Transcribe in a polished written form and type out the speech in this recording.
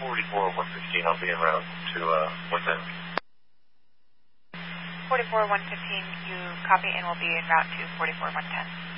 44-115, I'll be en route to 110. 44-115, you copy and will be en route to 44-110.